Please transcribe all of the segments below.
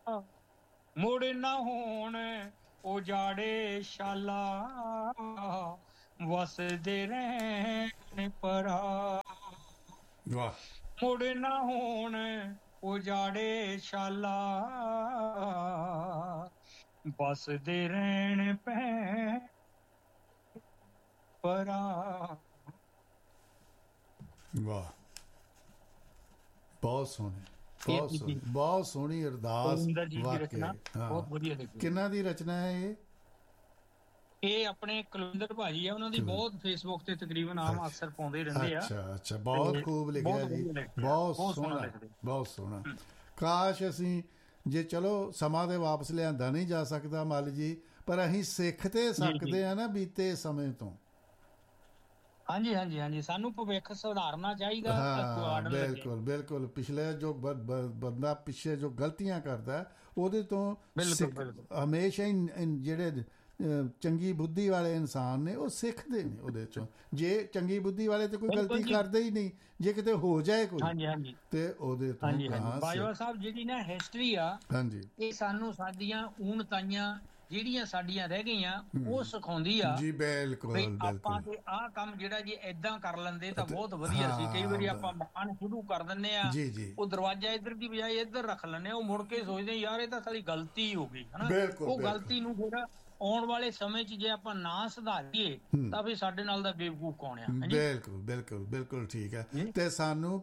ਮੁੜ ਨਾ ਹੋਣ ਉਜਾੜੇ ਸ਼ਾਲਾ, ਵਸਦੇ ਰਹਿਣ ਪਰਾ। ਵਾਹ। ਮੁੜ ਨਾ ਹੋਣ ਉਜਾੜੇ ਸ਼ਾਲਾ, ਵਸਦੇ ਰਹਿਣ ਪੈ ਪਰਾ। ਵਾਹ, ਬਹੁਤ ਸੋਹਣੀ, ਬਹੁਤ ਸੋਹਣੀ, ਬਹੁਤ ਸੋਹਣੀ ਅਰਦਾਸ। ਬਹੁਤ ਵਧੀਆ ਲਿਖੀ। ਕਿਹਨਾਂ ਦੀ ਰਚਨਾ ਹੈ ਇਹ? ਇਹ ਆਪਣੇ ਕੁਲਵਿੰਦਰ ਭਾਜੀ ਆ, ਉਹਨਾਂ ਦੀ ਬਹੁਤ ਫੇਸਬੁੱਕ ਤੇ ਤਕਰੀਬਨ ਆਮ ਅਕਸਰ ਪਾਉਂਦੇ ਰਹਿੰਦੇ ਆ। ਅੱਛਾ ਅੱਛਾ, ਬਹੁਤ ਖੂਬ ਲਿਖਿਆ ਜੀ, ਬਹੁਤ ਸੋਹਣਾ, ਬਹੁਤ ਸੋਹਣਾ। ਕਾਸ਼ ਅਸੀਂ, ਜੇ ਚਲੋ ਸਮਾਂ ਤੇ ਵਾਪਸ ਲਿਆਂਦਾ ਨਹੀਂ ਜਾ ਸਕਦਾ ਮੱਲ ਜੀ, ਪਰ ਅਸੀਂ ਸਿੱਖ ਤੇ ਸਕਦੇ ਆ ਨਾ ਬੀਤੇ ਸਮੇਂ ਤੋਂ। ਹਾਂਜੀ ਹਾਂਜੀ ਹਾਂਜੀ, ਸਾਨੂੰ ਭਵਿੱਖ ਸੁਧਾਰਨਾ ਚਾਹੀਦਾ। ਹਾਂ ਬਿਲਕੁਲ ਬਿਲਕੁਲ। ਪਿਛਲੇ ਜੋ ਬੰਦਾ ਪਿੱਛੇ ਜੋ ਗਲਤੀਆਂ ਕਰਦਾ ਉਹਦੇ ਤੋਂ ਹਮੇਸ਼ਾ ਹੀ ਜਿਹੜੇ ਚੰਗੀ ਬੁੱਧੀ ਵਾਲੇ ਇਨਸਾਨ ਨੇ ਉਹ ਸਿੱਖਦੇ ਨੇ ਉਹਦੇ ਚੋਂ। ਜੇ ਚੰਗੀ ਬੁੱਧੀ ਵਾਲੇ ਤੇ ਕੋਈ ਗਲਤੀ ਕਰਦੇ ਹੀ ਨਹੀਂ, ਜੇ ਕਿਤੇ ਹੋ ਜਾਏ ਕੋਈ ਤੇ ਉਹਦੇ ਤੋਂ। ਬਾਜਵਾ ਸਾਹਿਬ, ਜਿਹੜੀ ਨਾ ਹਿਸਟਰੀ ਆ, ਇਹ ਸਾਨੂੰ ਸਾਡੀਆਂ ਊਣਤਾਈਆਂ ਜਿਹੜੀਆਂ ਸਾਡੀਆਂ ਰਹਿ ਗਈਆਂ ਉਹ ਸਿਖਾਉਂਦੀ ਆ ਜੀ। ਬਿਲਕੁਲ ਆਪਾਂ ਤੇ ਆਹ ਕੰਮ ਜਿਹੜਾ ਜੇ ਏਦਾਂ ਕਰ ਲੈਂਦੇ ਤਾਂ ਬਹੁਤ ਵਧੀਆ ਸੀ। ਕਈ ਵਾਰੀ ਆਪਾਂ ਮਕਾਨ ਸ਼ੁਰੂ ਕਰ ਦਿੰਦੇ ਆ, ਉਹ ਦਰਵਾਜ਼ਾ ਇੱਧਰ ਦੀ ਬਜਾਏ ਇੱਧਰ ਰੱਖ ਲੈਂਦੇ ਆ, ਉਹ ਮੁੜ ਕੇ ਸੋਚਦੇ ਯਾਰ ਇਹ ਤਾਂ ਸਾਡੀ ਗਲਤੀ ਹੋ ਗਈ ਹਨਾ। ਉਹ ਗਲਤੀ ਨੂੰ ਫਿਰ ਆਉਣ ਵਾਲੇ ਸਮੇਂ 'ਚ ਜੇ ਆਪਾਂ ਨਾ ਸੁਧਾਰੀਏ ਤਾਂ ਫਿਰ ਸਾਡੇ ਨਾਲ ਦਾ ਬੇਵਕੂਫ ਕੌਣ ਆ। ਬਿਲਕੁਲ ਬਿਲਕੁਲ ਬਿਲਕੁਲ ਠੀਕ ਹੈ। ਤੇ ਸਾਨੂੰ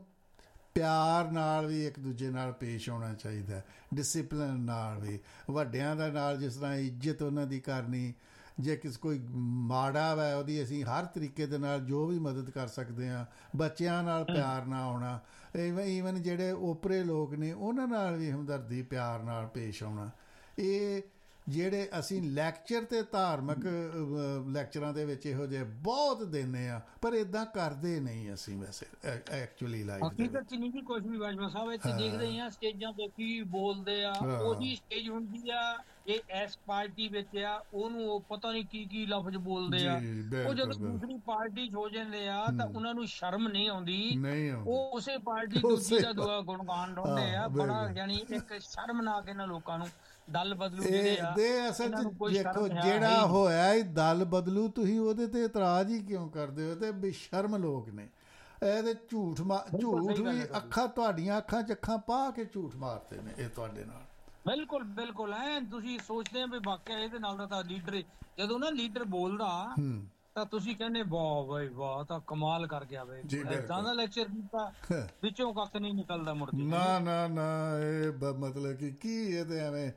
ਪਿਆਰ ਨਾਲ ਵੀ ਇੱਕ ਦੂਜੇ ਨਾਲ ਪੇਸ਼ ਆਉਣਾ ਚਾਹੀਦਾ, ਡਿਸਿਪਲਿਨ ਨਾਲ ਵੀ, ਵੱਡਿਆਂ ਦਾ ਨਾਲ ਜਿਸ ਤਰ੍ਹਾਂ ਇੱਜ਼ਤ ਉਹਨਾਂ ਦੀ ਕਰਨੀ। ਜੇ ਕੋਈ ਮਾੜਾ ਵਾ ਉਹਦੀ ਅਸੀਂ ਹਰ ਤਰੀਕੇ ਦੇ ਨਾਲ ਜੋ ਵੀ ਮਦਦ ਕਰ ਸਕਦੇ ਹਾਂ। ਬੱਚਿਆਂ ਨਾਲ ਪਿਆਰ ਨਾਲ ਆਉਣਾ, ਈਵਨ ਜਿਹੜੇ ਓਪਰੇ ਲੋਕ ਨੇ ਉਹਨਾਂ ਨਾਲ ਵੀ ਹਮਦਰਦੀ ਪਿਆਰ ਨਾਲ ਪੇਸ਼ ਆਉਣਾ। ਇਹ ਜਿਹੜੇ ਅਸੀਂ ਲੈਕਚਰ ਤੇ ਧਾਰਮਿਕ ਲੈਕਚਰਾਂ ਦੇ ਵਿੱਚ ਇਹੋ ਜਿਹੇ ਬਹੁਤ ਦਿੰਦੇ ਆ, ਪਰ ਏਦਾਂ ਕਰਦੇ ਨਹੀਂ ਅਸੀਂ ਵੈਸੇ ਐਕਚੁਅਲੀ ਲਾਈਫ ਦੇ ਹਕੀਕਤ 'ਚ ਨਹੀਂ ਜੀ ਕੁਛ ਵੀ। ਬਾਜਵਾ ਸਾਹਿਬ ਇੱਥੇ ਦੇਖਦੇ ਆ ਸਟੇਜਾਂ ਤੇ ਕੀ ਬੋਲਦੇ ਆ, ਉਹੀ ਸਟੇਜ ਹੁੰਦੀ ਆ ਇਹ ਇਸ ਪਾਰਟੀ ਵਿੱਚ ਆ, ਉਹਨੂੰ ਉਹ ਪਤਾ ਨਹੀਂ ਕੀ ਕੀ ਲਫ਼ਜ਼ ਬੋਲਦੇ ਆ। ਉਹ ਜਦੋਂ ਦੂਸਰੀ ਪਾਰਟੀ 'ਚ ਹੋ ਜਾਂਦੇ ਆ ਤਾਂ ਉਹਨਾਂ ਨੂੰ ਸ਼ਰਮ ਨਹੀਂ ਆਉਂਦੀ, ਉਹ ਉਸੇ ਪਾਰਟੀ ਦੂਜੀ ਦਾ ਦੁਆ ਗੁਣਗਾਨ ਲਾਉਂਦੇ ਆ। ਬੜਾ ਜਾਨੀ ਇੱਕ ਸ਼ਰਮਨਾਕ ਇਹਨਾਂ ਲੋਕਾਂ ਨੂੰ ਦਲ ਬਦਲੂ ਅਸਲ 'ਚ ਦੇਖੋ ਜਿਹੜਾ ਹੋਇਆ ਇਹ ਦਲ ਬਦਲੂ, ਤੁਸੀਂ ਉਹਦੇ ਤੇ ਇਤਰਾਜ਼ ਹੀ ਕਿਉਂ ਕਰਦੇ ਹੋ? ਤੇ ਬੇਸ਼ਰਮ ਲੋਕ ਨੇ ਇਹਦੇ। ਝੂਠ ਵੀ ਅੱਖਾਂ, ਤੁਹਾਡੀਆਂ ਅੱਖਾਂ 'ਚ ਅੱਖਾਂ ਪਾ ਕੇ ਝੂਠ ਮਾਰਦੇ ਨੇ ਇਹ ਤੁਹਾਡੇ ਨਾਲ। ਬਿਲਕੁਲ ਬਿਲਕੁਲ। ਤੁਸੀਂ ਸੋਚਦੇ ਆ ਵੀ ਵਾਕਿਆ ਇਹਦੇ ਨਾਲ ਤਾਂ ਲੀਡਰ, ਜਦੋਂ ਨਾ ਲੀਡਰ ਬੋਲਦਾ ਤਾਂ ਤੁਸੀਂ ਕਹਿੰਦੇ ਵਾਹ ਬਈ ਵਾਹ, ਤਾਂ ਕਮਾਲ ਕਰ ਗਿਆ ਬਈ, ਏਦਾਂ ਦਾ ਲੈਕਚਰ ਦਿੱਤਾ, ਵਿੱਚੋਂ ਕੱਖ ਨਹੀਂ ਨਿਕਲਦਾ ਮੁੜਦੀ। ਨਾ ਨਾ ਨਾ, ਇਹ ਮਤਲਬ ਕਿ ਕੀ ਇਹ ਤੇ ਐਵੇਂ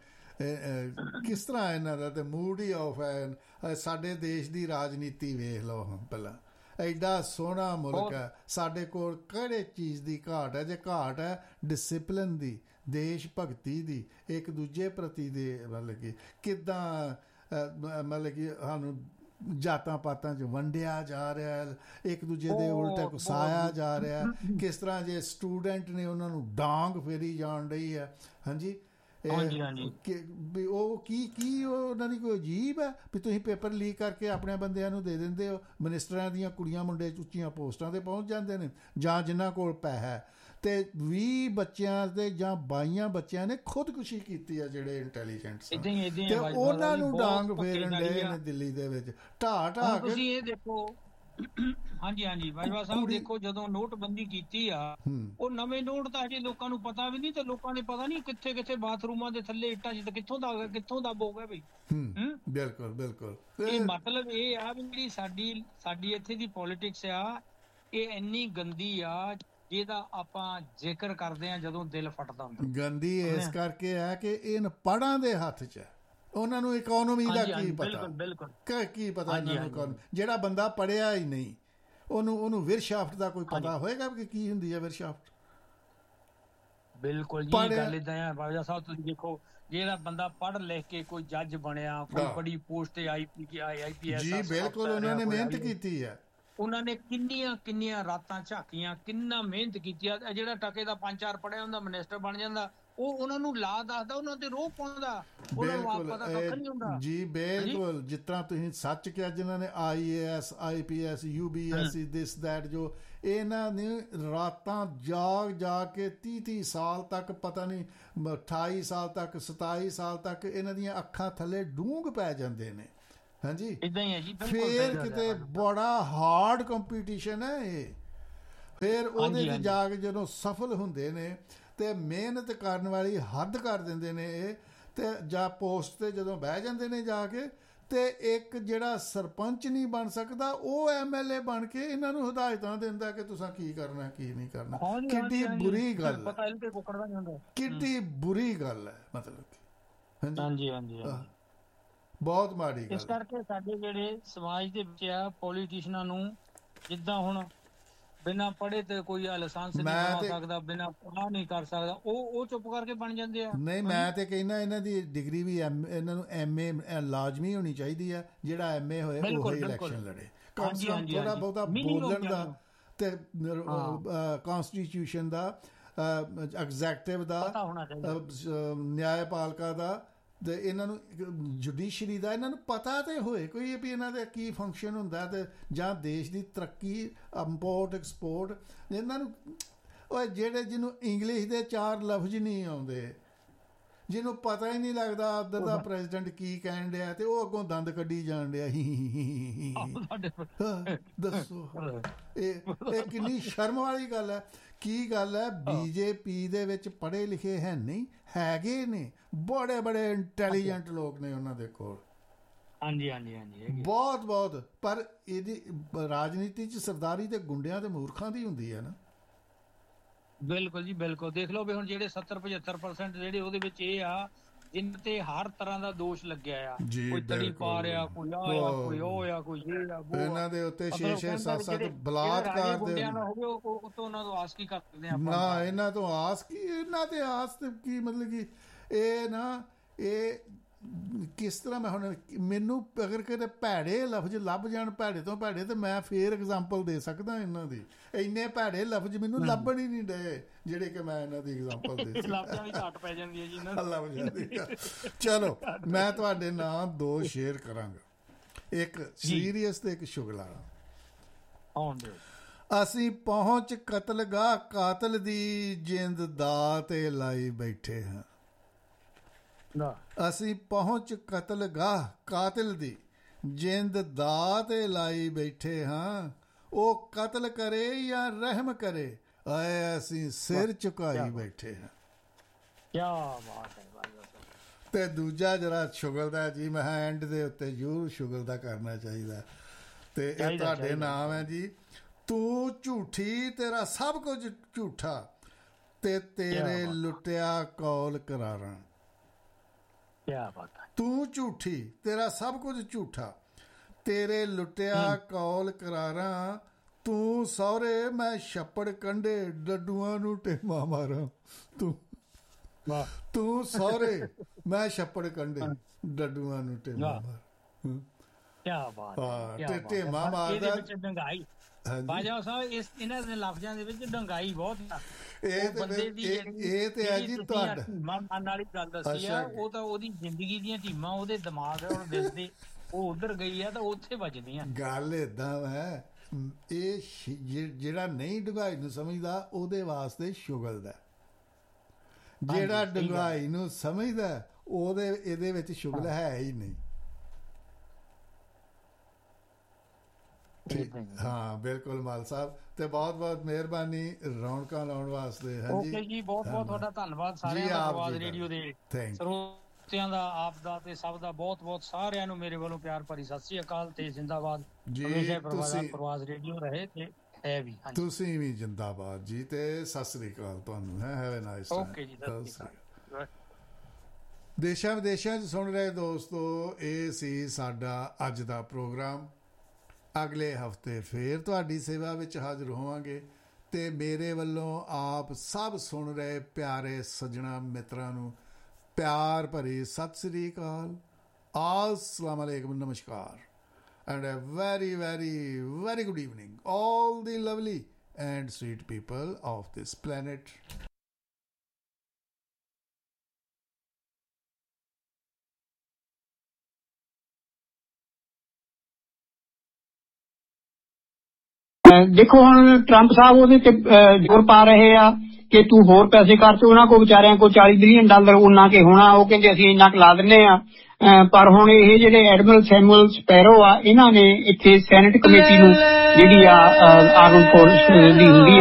ਕਿਸ ਤਰ੍ਹਾਂ ਇਹਨਾਂ ਦਾ ਤੇ ਮੂਡ ਹੀ ਆਫ ਹੈ। ਸਾਡੇ ਦੇਸ਼ ਦੀ ਰਾਜਨੀਤੀ ਵੇਖ ਲਓ ਹੁਣ ਪਹਿਲਾਂ। ਐਡਾ ਸੋਹਣਾ ਮੁਲਕ ਹੈ ਸਾਡੇ ਕੋਲ, ਕਿਹੜੇ ਚੀਜ਼ ਦੀ ਘਾਟ ਹੈ? ਜੇ ਘਾਟ ਹੈ ਡਿਸਿਪਲਿਨ ਦੀ, ਦੇਸ਼ ਭਗਤੀ ਦੀ, ਇੱਕ ਦੂਜੇ ਪ੍ਰਤੀ ਦੇ, ਮਤਲਬ ਕਿ ਕਿੱਦਾਂ ਮਤਲਬ ਕਿ ਸਾਨੂੰ ਜਾਤਾਂ ਪਾਤਾਂ 'ਚ ਵੰਡਿਆ ਜਾ ਰਿਹਾ, ਇੱਕ ਦੂਜੇ ਦੇ ਉਲਟ ਉਕਸਾਇਆ ਜਾ ਰਿਹਾ। ਕਿਸ ਤਰ੍ਹਾਂ ਜੇ ਸਟੂਡੈਂਟ ਨੇ ਉਹਨਾਂ ਨੂੰ ਡਾਂਗ ਫੇਰੀ ਜਾਣ ਰਹੀ ਹੈ। ਹਾਂਜੀ, ਵੀ ਉਹ ਕੀ ਉਹਨਾਂ ਦੀ ਕੋਈ ਅਜੀਬ ਹੈ ਵੀ ਤੁਸੀਂ ਪੇਪਰ ਲੀਕ ਕਰਕੇ ਆਪਣੇ ਬੰਦਿਆਂ ਨੂੰ ਦੇ ਦਿੰਦੇ ਹੋ। ਮਿਨਿਸਟਰਾਂ ਦੀਆਂ ਕੁੜੀਆਂ ਮੁੰਡੇ ਉੱਚੀਆਂ ਪੋਸਟਾਂ 'ਤੇ ਪਹੁੰਚ ਜਾਂਦੇ ਨੇ, ਜਾਂ ਜਿਨ੍ਹਾਂ ਕੋਲ ਪੈਸਾ ਹੈ। ਤੇ 20 ਬੱਚਿਆਂ ਦੇ ਜਾਂ 22 ਬੱਚਿਆਂ ਨੇ ਖੁਦਕੁਸ਼ੀ ਕੀਤੀ ਆ ਜਿਹੜੇ ਇੰਟੈਲੀਜੈਂਟ ਸਨ, ਤੇ ਉਹਨਾਂ ਨੂੰ ਡਾਂਗ ਫੇਰਨ ਡਏ ਨੇ ਦਿੱਲੀ ਦੇ ਵਿੱਚ ਢਾਹ ਕੇ। ਤੁਸੀਂ ਇਹ ਦੇਖੋ, ਹਾਂਜੀ ਹਾਂਜੀ ਬਾਜਵਾ ਸਾਹਿਬ, ਦੇਖੋ ਜਦੋਂ ਨੋਟਬੰਦੀ ਕੀਤੀ ਆ, ਉਹ ਨਵੇਂ ਨੋਟ ਤਾਂ ਅਜੇ ਲੋਕਾਂ ਨੂੰ ਪਤਾ ਵੀ ਨਹੀਂ, ਤੇ ਲੋਕਾਂ ਨੇ ਪਤਾ ਨਹੀਂ ਕਿੱਥੇ ਕਿੱਥੇ ਬਾਥਰੂਮਾਂ ਦੇ ਥੱਲੇ ਇੱਟਾਂ ਜਿੱਦ ਕਿੱਥੋਂ ਦੱਬ ਹੋ ਗਿਆ ਬਈ। ਬਿਲਕੁਲ ਬਿਲਕੁਲ। ਇਹ ਮਤਲਬ ਇਹ ਆ ਵੀ ਜਿਹੜੀ ਸਾਡੀ ਇੱਥੇ ਦੀ ਪੋਲੀਟਿਕਸ ਆ, ਇਹ ਇੰਨੀ ਗੰਦੀ ਆ ਜਿਹਦਾ ਆਪਾਂ ਜ਼ਿਕਰ ਕਰਦੇ ਆ ਜਦੋਂ ਦਿਲ ਫਟਦਾ ਹੁੰਦਾ। ਗੰਦੀ ਇਸ ਕਰਕੇ ਹੈ ਕਿ ਇਹ ਪੜ੍ਹਾਂ ਦੇ ਹੱਥ 'ਚ ਹੈ। ਉਹਨਾਂ ਨੂੰ ਇਕੋਨੋਮੀ ਦਾ ਕੀ ਪਤਾ, ਕੀ ਪਤਾ ਉਹਨਾਂ ਨੂੰ? ਜਿਹੜਾ ਬੰਦਾ ਪੜ੍ਹਿਆ ਹੀ ਨਹੀਂ ਉਹਨੂੰ ਵਿਰਸ਼ਾਫਟ ਦਾ ਕੋਈ ਪਤਾ ਹੋਏਗਾ ਕਿ ਕੀ ਹੁੰਦੀ ਹੈ ਵਿਰਸ਼ਾਫਟ? ਬਿਲਕੁਲ ਜੀ, ਗੱਲ ਏਦਾਂ ਆ ਬਾਜਵਾ ਸਾਹਿਬ। ਤੁਸੀਂ ਦੇਖੋ, ਜਿਹੜਾ ਬੰਦਾ ਪੜ੍ਹ ਲਿਖ ਕੇ ਕੋਈ ਜੱਜ ਬਣਿਆ, ਕੋਈ ਬੜੀ ਪੋਸਟ ਤੇ IPS, ਜੀ ਬਿਲਕੁਲ, ਉਹਨਾਂ ਨੇ ਮਿਹਨਤ ਕੀਤੀ ਹੈ। ਉਹਨਾਂ ਨੇ ਕਿੰਨੀਆਂ ਰਾਤਾਂ ਝਾਕੀਆਂ, ਕਿੰਨਾ ਮਿਹਨਤ ਕੀਤੀ ਆ। ਜਿਹੜਾ ਟਕੇ ਦਾ 5-4 ਪੜ੍ਹਿਆ ਹੁੰਦਾ ਮਿਨਿਸਟਰ ਬਣ ਜਾਂਦਾ, ਉਹ ਉਹਨਾਂ ਨੂੰ ਲਾ ਦੱਸਦਾ, ਉਹਨਾਂ ਤੇ ਰੋਹ ਪਾਉਂਦਾ, ਉਹਨਾਂ ਨੂੰ ਆਪ ਪਤਾ ਕੱਖ ਨਹੀਂ ਹੁੰਦਾ ਜੀ। ਬਿਲਕੁਲ, ਜਿਸ ਤਰ੍ਹਾਂ ਤੁਸੀਂ ਸੱਚ ਕਿਹਾ, ਜਿਨ੍ਹਾਂ ਨੇ IAS IPS UBSC this that, ਜੋ ਇਹਨਾਂ ਨੇ ਰਾਤਾਂ ਜਾਗ ਕੇ 30 ਸਾਲ ਤੱਕ, ਪਤਾ ਨਹੀਂ 28 ਸਾਲ ਤੱਕ, 27 ਸਾਲ ਤੱਕ ਇਹਨਾਂ ਦੀਆਂ ਅੱਖਾਂ ਥੱਲੇ ਡੂੰਘ ਪੈ ਜਾਂਦੇ ਨੇ। ਹਾਂਜੀ, ਇਦਾਂ ਹੀ ਹੈ ਜੀ। ਫਿਰ ਕਿਤੇ ਬੜਾ ਹਾਰਡ ਕੰਪੀਟੀਸ਼ਨ ਹੈ ਇਹ। ਫਿਰ ਉਹਦੇ 'ਚ ਜਾ ਕੇ ਜਦੋਂ ਸਫਲ ਹੁੰਦੇ ਨੇ ਤੇ ਮਿਹਨਤ ਕਰਨ ਵਾਲੀ ਹੱਦ ਕਰ ਦਿੰਦੇ ਨੇ ਇਹ, ਤੇ ਜਾਂ ਪੋਸਟ ਤੇ ਜਦੋਂ ਬਹਿ ਜਾਂਦੇ ਨੇ ਜਾ ਕੇ, ਤੇ ਇੱਕ ਜਿਹੜਾ ਸਰਪੰਚ ਨਹੀਂ ਬਣ ਸਕਦਾ ਉਹ MLA ਬਣ ਕੇ ਇਹਨਾਂ ਨੂੰ ਹਦਾਇਤਾਂ ਦਿੰਦਾ ਕਿ ਤੁਸੀਂ ਕੀ ਕਰਨਾ ਕੀ ਨਹੀਂ ਕਰਨਾ। ਕਿੱਡੀ ਬੁਰੀ ਗੱਲ ਹੈ, ਕਿੱਡੀ ਬੁਰੀ ਗੱਲ ਹੈ, ਮਤਲਬ। ਹਾਂਜੀ ਹਾਂਜੀ, ਬਹੁਤ ਮਾੜੀ ਗੱਲ। ਇਸ ਕਰਕੇ ਸਾਡੇ ਜਿਹੜੇ ਸਮਾਜ ਦੇ ਵਿੱਚ ਆ, ਪੋਲੀਟੀਸ਼ੀਅਨਾਂ ਨੂੰ ਜਿੱਦਾਂ ਹੁਣ ਬਿਨਾਂ ਪੜ੍ਹੇ ਤੇ ਕੋਈ ਲਾਇਸੈਂਸ ਨਹੀਂ ਬਣਾ ਸਕਦਾ, ਬਿਨਾਂ ਪੜ੍ਹਾ ਨਹੀਂ ਕਰ ਸਕਦਾ, ਉਹ ਚੁੱਪ ਕਰਕੇ ਬਣ ਜਾਂਦੇ ਆ। ਨਹੀਂ, ਮੈਂ ਤੇ ਕਹਿੰਦਾ ਇਹਨਾਂ ਦੀ ਡਿਗਰੀ ਵੀ ਇਹਨਾਂ ਨੂੰ MA ਲਾਜ਼ਮੀ ਹੋਣੀ ਚਾਹੀਦੀ ਆ। ਜਿਹੜਾ MA ਹੋਏ ਉਹ ਹੀ ਇਲੈਕਸ਼ਨ ਲੜੇ, ਕਮ ਸੇ ਕਮ ਥੋੜਾ ਬਹੁਤਾ ਬੋਲਣ ਦਾ ਤੇ ਕਨਸਟੀਟਿਊਸ਼ਨ ਦਾ, ਐਗਜ਼ੈਕਟਿਵ ਦਾ, ਨਿਆਂਪਾਲਿਕਾ ਦਾ, ਤੇ ਇਹਨਾਂ ਨੂੰ ਜੁਡੀਸ਼ਰੀ ਦਾ ਇਹਨਾਂ ਨੂੰ ਪਤਾ ਤੇ ਹੋਏ ਕੋਈ ਵੀ ਇਹਨਾਂ ਦਾ ਕੀ ਫੰਕਸ਼ਨ ਹੁੰਦਾ, ਤੇ ਜਾਂ ਦੇਸ਼ ਦੀ ਤਰੱਕੀ, ਇੰਪੋਰਟ ਐਕਸਪੋਰਟ। ਇਹਨਾਂ ਨੂੰ ਉਹ ਜਿਹੜੇ ਜਿਹਨੂੰ ਇੰਗਲਿਸ਼ ਦੇ 4 ਲਫ਼ਜ਼ ਨਹੀਂ ਆਉਂਦੇ, ਜਿਹਨੂੰ ਪਤਾ ਹੀ ਨਹੀਂ ਲੱਗਦਾ ਉੱਧਰ ਦਾ ਪ੍ਰੈਜ਼ੀਡੈਂਟ ਕੀ ਕਹਿਣ ਡਿਆ, ਤੇ ਉਹ ਅੱਗੋਂ ਦੰਦ ਕੱਢੀ ਜਾਣ ਡਿਆ। ਦੱਸੋ ਇਹ ਕਿੰਨੀ ਸ਼ਰਮ ਵਾਲੀ ਗੱਲ ਹੈ। ਕੀ ਗੱਲ ਹੈ, BJP ਦੇ ਵਿੱਚ ਪੜ੍ਹੇ ਲਿਖੇ ਹੈ ਨਹੀਂ, ਹੈਗੇ ਨੇ ਬੜੇ ਬੜੇ ਇੰਟੈਲੀਜੈਂਟ ਲੋਕ ਨੇ ਉਹਨਾਂ ਦੇ ਕੋਲ। ਹਾਂਜੀ ਹਾਂਜੀ ਹਾਂਜੀ, ਬਹੁਤ। ਪਰ ਇਹਦੀ ਰਾਜਨੀਤੀ 'ਚ ਸਰਦਾਰੀ ਤੇ ਗੁੰਡਿਆਂ ਤੇ ਮੂਰਖਾਂ ਦੀ ਹੁੰਦੀ ਹੈ ਨਾ। ਬਿਲਕੁਲ ਜੀ, ਬਿਲਕੁਲ। ਦੇਖ ਲਓ ਵੀ ਹੁਣ ਜਿਹੜੇ 70-75% ਜਿਹੜੇ ਉਹਦੇ ਵਿੱਚ ਇਹ ਆ, ਜਿਨ੍ਹਾਂ ਤੇ ਹਰ ਤਰ੍ਹਾਂ ਦਾ ਦੋਸ਼ ਲੱਗਿਆ ਆ, ਕੋਈ ਤੜੀ ਪਾ ਰਿਹਾ, ਕੋਈ ਆ, ਕੋਈ ਉਹ ਆ, ਕੋਈ ਇਹ ਆ, ਇਹਨਾਂ ਦੇ ਉੱਤੇ 6-6 7 ਬਲਾਤਕਾਰ ਦੇ ਉਹਨਾਂ ਤੋਂ ਆਸ ਕੀ ਕਰਦੇ ਆ ਨਾ, ਇਹਨਾਂ ਤੋਂ ਆਸ ਕੀ, ਇਹਨਾਂ ਤੇ ਆਸ ਤੇ ਕੀ, ਮਤਲਬ ਕਿ ਇਹ ਨਾ, ਇਹ ਕਿਸ ਤਰ੍ਹਾਂ ਮੈਂ ਹੁਣ, ਮੈਨੂੰ ਅਗਰ ਕਿਤੇ ਭੈੜੇ ਲਫ਼ਜ਼ ਲੱਭ ਜਾਣ, ਭੈੜੇ ਤੋਂ ਭੈੜੇ, ਤੇ ਮੈਂ ਫੇਰ ਐਗਜ਼ਾਮਪਲ ਦੇ ਸਕਦਾ ਇਹਨਾਂ ਦੀ। ਇੰਨੇ ਭੈੜੇ ਲਫ਼ਜ਼ ਮੈਨੂੰ ਲੱਭਣ ਹੀ ਨਹੀਂ ਡਏ ਜਿਹੜੇ ਕਿ ਮੈਂ ਇਹਨਾਂ ਦੀ ਐਗਜ਼ਾਮਪਲ ਦੇ ਲਫ਼ਜ਼ਾਂ ਦੀ ਘਾਟ ਪੈ ਜਾਂਦੀ ਹੈ ਜੀ ਇਹਨਾਂ ਦੀ। ਚਲੋ ਮੈਂ ਤੁਹਾਡੇ ਨਾਲ 2 ਸ਼ੇਅਰ ਕਰਾਂਗਾ, ਇੱਕ ਸੀਰੀਅਸ ਤੇ ਇੱਕ ਸ਼ੁਗਲਾ। ਅਸੀਂ ਪਹੁੰਚ ਕਤਲਗਾਹ, ਕਾਤਲ ਦੀ ਜਿੰਦ ਦਾਅ ਤੇ ਲਾਈ ਬੈਠੇ ਹਾਂ। ਅਸੀਂ ਪਹੁੰਚ ਕਤਲਗਾਹ, ਕਾਤਲ ਦੀ ਜਿੰਦ ਦਾਅ ਤੇ ਲਾਈ ਬੈਠੇ ਹਾਂ। ਉਹ ਕਤਲ ਕਰੇ ਜਾਂ ਰਹਿਮ ਕਰੇ, ਆਏ ਅਸੀਂ ਸਿਰ ਝੁਕਾਈ ਬੈਠੇ ਹਾਂ। ਕਿਆ ਬਾਤ ਹੈ। ਤੇ ਦੂਜਾ ਜਰਾ ਸ਼ੁਗਲ ਦਾ ਜੀ, ਮੈਂ ਐਂਡ ਦੇ ਉੱਤੇ ਜ਼ਰੂਰ ਸ਼ੁਗਲ ਦਾ ਕਰਨਾ ਚਾਹੀਦਾ, ਤੇ ਇਹ ਤੁਹਾਡੇ ਨਾਮ ਹੈ ਜੀ। ਤੂੰ ਝੂਠੀ, ਤੇਰਾ ਸਭ ਕੁਝ ਝੂਠਾ, ਤੇ ਤੇਰੇ ਲੁੱਟਿਆ ਕੌਲ ਕਰਾਰਾਂ। ਕਿਆ ਬਾਤ ਹੈ। ਤੂੰ ਝੂਠੀ, ਤੇਰਾ ਸਭ ਕੁਝ ਝੂਠਾ, ਤੇਰੇ ਲੁੱਟਿਆ ਕੌਲ ਕਰਾਰਾਂ। ਤੂੰ ਸਹੁਰੇ, ਮੈਂ ਛੱਪੜ ਕੰਢੇ, ਡੱਡੂਆਂ ਨੂੰ ਟੇਮਾ ਮਾਰਾਂ। ਤੂੰ ਸਹੁਰੇ, ਮੈਂ ਛੱਪੜ ਕੰਢੇ, ਡੱਡੂਆਂ ਨੂੰ ਟੇਮਾ ਮਾਰਾਂ। ਕਿਆ ਬਾਤ ਹੈ। ਟੇਮਾ ਮਾਰਦਾ ਡੰਗਾਈ। ਬਾਜਵਾ ਸਾਹਿਬ, ਇਹਨਾਂ ਦੇ ਲਫ਼ਜ਼ਾਂ ਦੇ ਵਿੱਚ ਡੰਗਾਈ ਬਹੁਤ ਆ। ਇਹ ਤੇ ਹੈ ਜੀ ਤੁਹਾਡਾ ਮਨ ਵਾਲੀ ਗੱਲ ਦੱਸੀ ਆ, ਉਹ ਤਾਂ ਉਹਦੀ ਜ਼ਿੰਦਗੀ ਦੀਆਂ ਟੀਮਾਂ ਉਹਦੇ ਦਿਮਾਗ ਔਰ ਦਿਲ ਦੇ ਉਹ ਉਧਰ ਗਈ ਆ ਤਾਂ ਉੱਥੇ ਵੱਜਦੀਆਂ। ਗੱਲ ਏਦਾਂ ਹੈ, ਇਹ ਜਿਹੜਾ ਨਹੀਂ ਡੁੰਘਾਈ ਨੂੰ ਸਮਝਦਾ ਉਹਦੇ ਵਾਸਤੇ ਸ਼ੁਗਲ ਦਾ, ਜਿਹੜਾ ਡੁੰਘਾਈ ਨੂੰ ਸਮਝਦਾ ਇਹਦੇ ਵਿੱਚ ਸ਼ੁਗਲ ਹੈ ਹੀ ਨਹੀਂ। ਹਾਂ ਬਿਲਕੁਲ ਮਾਲ ਸਾਹਿਬ, ਤੇ ਬਹੁਤ ਬਹੁਤ ਮਿਹਰਬਾਨੀ ਰੌਣਕਾਂ ਲਾਉਣ ਵਾਸਤੇ। ਓਕੇ ਜੀ, ਬਹੁਤ ਬਹੁਤ ਤੁਹਾਡਾ ਧੰਨਵਾਦ ਸਾਰਿਆਂ ਦਾ, ਆਵਾਜ਼ ਰੇਡੀਓ ਦੇ ਸਰੋਤਿਆਂ ਦਾ, ਆਪ ਦਾ ਤੇ ਸਭ ਦਾ ਬਹੁਤ ਬਹੁਤ ਸਾਰਿਆਂ ਨੂੰ ਮੇਰੇ ਵੱਲੋਂ ਪਿਆਰ ਭਰੀ ਸਤਿ ਸ੍ਰੀ ਅਕਾਲ ਤੇ ਜ਼ਿੰਦਾਬਾਦ। ਹਮੇਸ਼ਾ ਪ੍ਰਵਾਜ਼ ਰੇਡੀਓ ਰਹੇ ਤੇ ਹੈ ਵੀ। ਤੁਸੀਂ ਵੀ ਜ਼ਿੰਦਾਬਾਦ ਜੀ, ਤੇ ਸਤਿ ਸ੍ਰੀ ਅਕਾਲ ਤੁਹਾਨੂੰ। Have a nice time. Okay ਜੀ, ਸਤਿ ਸ੍ਰੀ ਅਕਾਲ। ਦੇਸ਼ਾਂ ਵਿਦੇਸ਼ਾਂ 'ਚ ਸੁਣ ਰਹੇ ਦੋਸਤੋ, ਇਹ ਸੀ ਸਾਡਾ ਅੱਜ ਦਾ ਪ੍ਰੋਗਰਾਮ। ਅਗਲੇ ਹਫ਼ਤੇ ਫੇਰ ਤੁਹਾਡੀ ਸੇਵਾ ਵਿੱਚ ਹਾਜ਼ਰ ਹੋਵਾਂਗੇ, ਤੇ ਮੇਰੇ ਵੱਲੋਂ ਆਪ ਸਭ ਸੁਣ ਰਹੇ ਪਿਆਰੇ ਸੱਜਣਾ ਮਿੱਤਰਾਂ ਨੂੰ ਪਿਆਰ ਭਰੀ ਸਤਿ ਸ੍ਰੀ ਅਕਾਲ, अस्सलाम अलैकुम, नमस्कार, and a very very very good evening all the lovely and sweet people of this planet. ਦੇਖੋ ਹੁਣ ਟਰੰਪ ਸਾਹਿਬ ਉਹਦੇ ਤੇ ਜ਼ੋਰ ਪਾ ਰਹੇ ਆ ਕਿ ਤੂੰ ਹੋਰ ਪੈਸੇ ਕਰ, ਤੇ ਉਹਨਾਂ ਕੋਲ ਵਿਚਾਰਿਆਂ ਕੋਲ $40 ਬਿਲੀਅਨ ਉਹਨਾਂ ਕੇ ਹੋਣਾ, ਉਹ ਕਹਿੰਦੇ ਅਸੀਂ ਇੰਨਾ ਕੁ ਲਾ ਦਿੰਦੇ ਆ। ਪਰ ਹੁਣ ਇਹ ਜਿਹੜੇ ਐਡਮਿਰਲ ਸੈਮੂਅਲ ਸਪੈਰੋ ਆ, ਇਹਨਾਂ ਨੇ ਇੱਥੇ ਸੈਨੇਟ ਕਮੇਟੀ ਨੂੰ ਜਿਹੜੀ ਆ ਆਰਮਡ ਫੋਰਸ ਦੀ ਹੁੰਦੀ